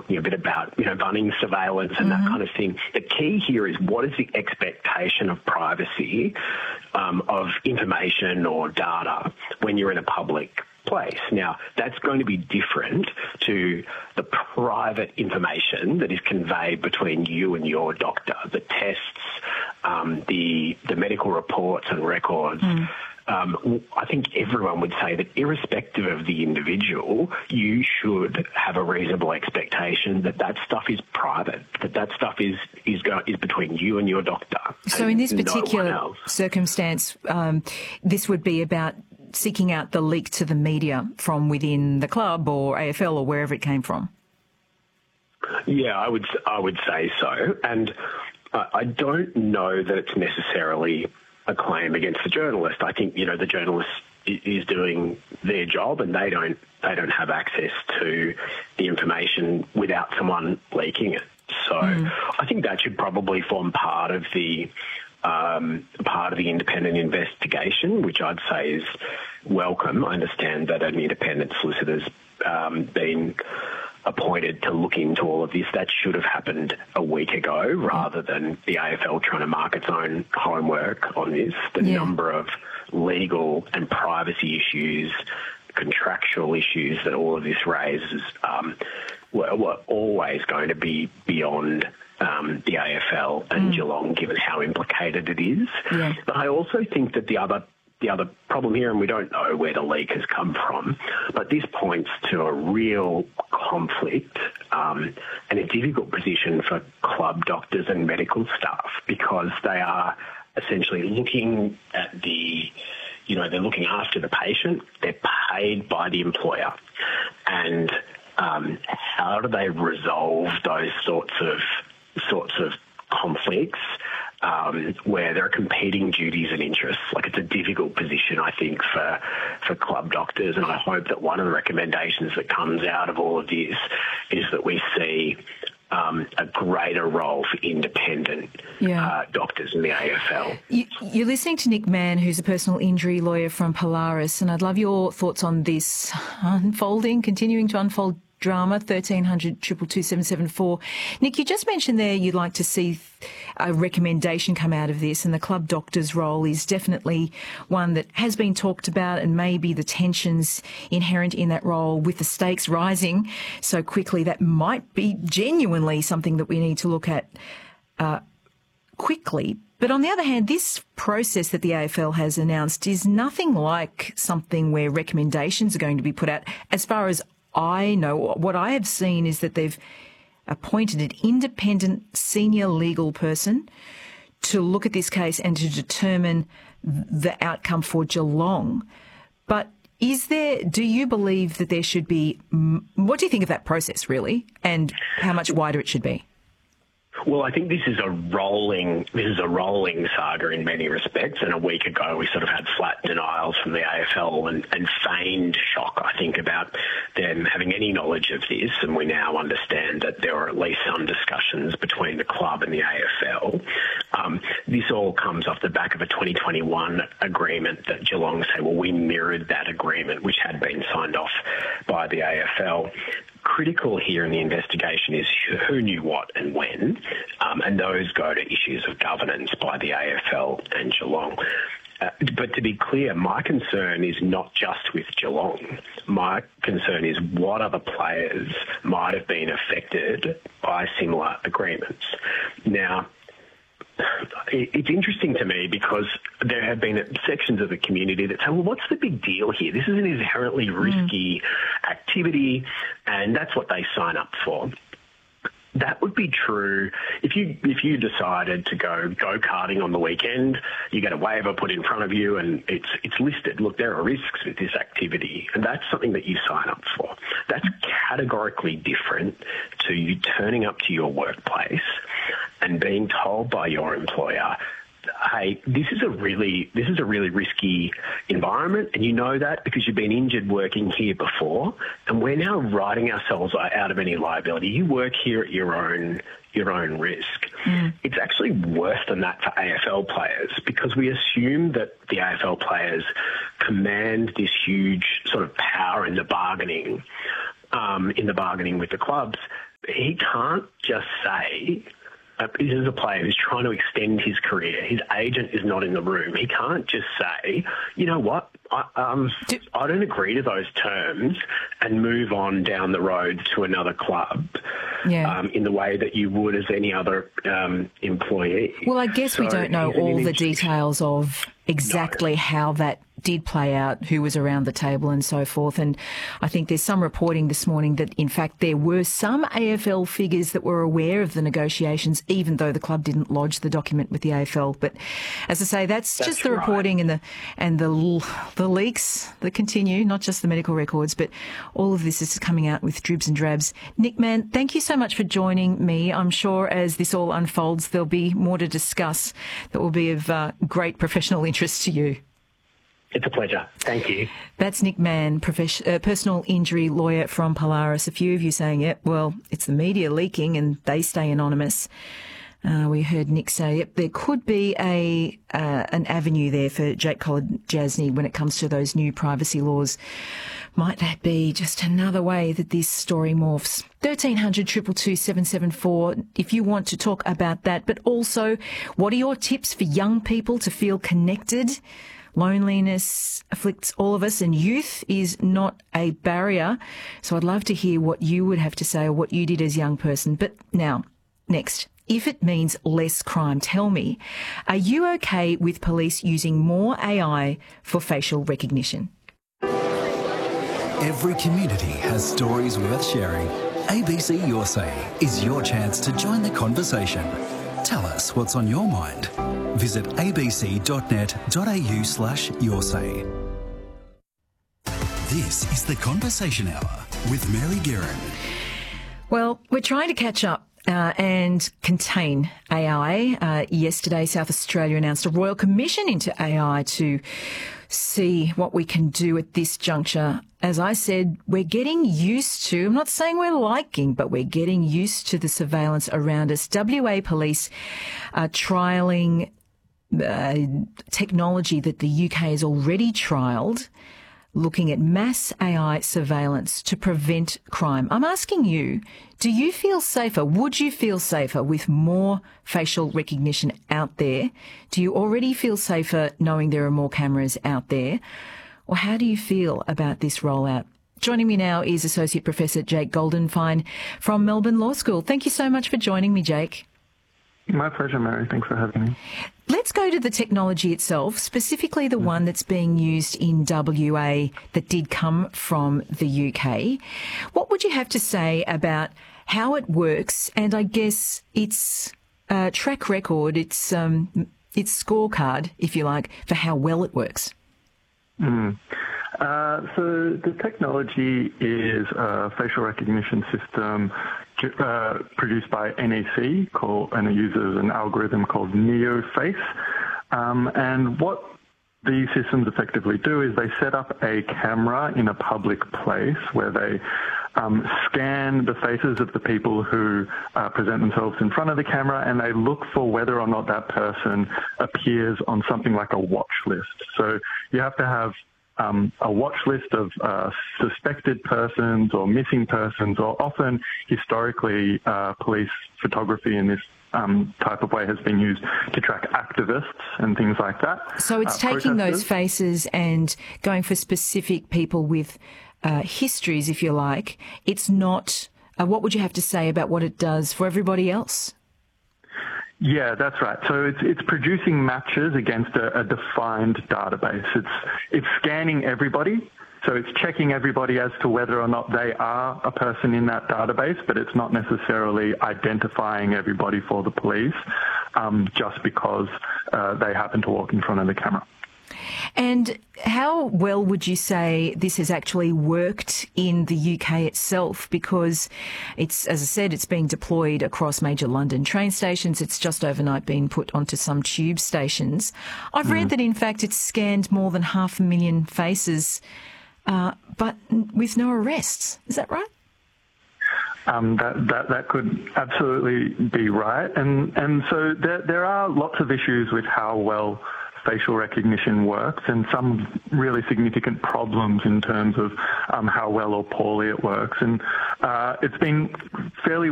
talking a bit about, Bunnings surveillance and that kind of thing. The key here is what is the expectation of privacy of information or data when you're in a public place. Now, that's going to be different to the private information that is conveyed between you and your doctor, the tests, the medical reports and records. I think everyone would say that irrespective of the individual, you should have a reasonable expectation that that stuff is private, that stuff is between you and your doctor. So in this particular circumstance, this would be about seeking out the leak to the media from within the club or AFL or wherever it came from. Yeah, I would say so. And I don't know that it's necessarily a claim against the journalist. I think, the journalist is doing their job and they don't have access to the information without someone leaking it. So I think that should probably form part of the independent investigation, which I'd say is welcome. I understand that an independent solicitor's been appointed to look into all of this. That should have happened a week ago rather than the AFL trying to mark its own homework on this. The number of legal and privacy issues, contractual issues that all of this raises were always going to be beyond the AFL and Geelong, given how implicated it is. Yeah. But I also think that the other problem here, and we don't know where the leak has come from, but this points to a real conflict and a difficult position for club doctors and medical staff, because they are essentially looking at they're looking after the patient, they're paid by the employer, and how do they resolve those sorts of conflicts where there are competing duties and interests? Like, it's a difficult position, I think, for club doctors, and I hope that one of the recommendations that comes out of all of this is that we see a greater role for independent doctors in the AFL. You're listening to Nick Mann, who's a personal injury lawyer from Polaris, and I'd love your thoughts on this continuing to unfold drama. 1300 222 774. Nick, you just mentioned there you'd like to see a recommendation come out of this, and the club doctor's role is definitely one that has been talked about, and maybe the tensions inherent in that role with the stakes rising so quickly, that might be genuinely something that we need to look at quickly. But on the other hand, this process that the AFL has announced is nothing like something where recommendations are going to be put out. As far as I know, what I have seen is that they've appointed an independent senior legal person to look at this case and to determine the outcome for Geelong. But do you believe that there should be, what do you think of that process really, and how much wider it should be? Well, I think this is a rolling saga in many respects, and a week ago we sort of had flat denials from the AFL and feigned shock, I think, about them having any knowledge of this, and we now understand that there are at least some discussions between the club and the AFL. This all comes off the back of a 2021 agreement that Geelong say, well, we mirrored that agreement, which had been signed off by the AFL. Critical here in the investigation is who knew what and when, and those go to issues of governance by the AFL and Geelong. But to be clear, my concern is not just with Geelong. My concern is what other players might have been affected by similar agreements. Now, it's interesting to me because there have been sections of the community that say, well, what's the big deal here? This is an inherently risky activity, and that's what they sign up for. That would be true if you decided to go-karting on the weekend, you get a waiver put in front of you and it's listed, look, there are risks with this activity, and that's something that you sign up for. That's categorically different to you turning up to your workplace and being told by your employer, hey, this is a really risky environment, and you know that because you've been injured working here before, and we're now writing ourselves out of any liability. You work here at your own risk. It's actually worse than that for AFL players, because we assume that the AFL players command this huge sort of power in the bargaining with the clubs. he can't just say, this is a player who's trying to extend his career. His agent is not in the room. He can't just say, you know what, I don't agree to those terms and move on down the road to another club in the way that you would as any other employee. Well, I guess we don't know all the details of exactly how that did play out, who was around the table and so forth. And I think there's some reporting this morning that, in fact, there were some AFL figures that were aware of the negotiations, even though the club didn't lodge the document with the AFL. But as I say, that's just the reporting and the leaks that continue, not just the medical records, but all of this is coming out with dribs and drabs. Nick Mann, thank you so much for joining me. I'm sure as this all unfolds, there'll be more to discuss that will be of great professional interest to you. It's a pleasure. Thank you. That's Nick Mann, personal injury lawyer from Polaris. A few of you saying, yep, well, it's the media leaking and they stay anonymous. We heard Nick say, yep, there could be an avenue there for Jake Kolodjasny when it comes to those new privacy laws. Might that be just another way that this story morphs? 1300 222 774 if you want to talk about that. But also, what are your tips for young people to feel connected? Loneliness afflicts all of us, and youth is not a barrier. So I'd love to hear what you would have to say or what you did as a young person. But now, next, if it means less crime, tell me, are you okay with police using more AI for facial recognition? Every community has stories worth sharing. ABC Your Say is your chance to join the conversation. Tell us what's on your mind. Visit abc.net.au/yoursay. This is the Conversation Hour with Mary Guerin. Well, we're trying to catch up and contain AI. Yesterday, South Australia announced a royal commission into AI to see what we can do at this juncture. As I said, we're getting used to, I'm not saying we're liking, but we're getting used to the surveillance around us. WA Police are trialling technology that the UK has already trialled, looking at mass AI surveillance to prevent crime. I'm asking you, do you feel safer? Would you feel safer with more facial recognition out there? Do you already feel safer knowing there are more cameras out there? Or how do you feel about this rollout? Joining me now is Associate Professor Jake Goldenfein from Melbourne Law School. Thank you so much for joining me, Jake. My pleasure, Mary. Thanks for having me. Let's go to the technology itself, specifically the one that's being used in WA that did come from the UK. What would you have to say about how it works and I guess its track record, its scorecard, if you like, for how well it works? So the technology is a facial recognition system produced by NEC and it uses an algorithm called NeoFace. And what these systems effectively do is they set up a camera in a public place where they scan the faces of the people who present themselves in front of the camera, and they look for whether or not that person appears on something like a watch list. So you have to have a watch list of suspected persons or missing persons, or often historically police photography in this type of way has been used to track activists and things like that. So it's taking those faces and going for specific people with histories, if you like. It's not, what would you have to say about what it does for everybody else? Yeah, that's right. So it's producing matches against a defined database. It's scanning everybody. So it's checking everybody as to whether or not they are a person in that database, but it's not necessarily identifying everybody for the police just because they happen to walk in front of the camera. And how well would you say this has actually worked in the UK itself? Because it's, as I said, it's being deployed across major London train stations. It's just overnight been put onto some tube stations. I've read that, in fact, it's scanned more than 500,000 faces, but with no arrests. Is that right? That could absolutely be right. And so there are lots of issues with how well facial recognition works, and some really significant problems in terms of how well or poorly it works. And it's been fairly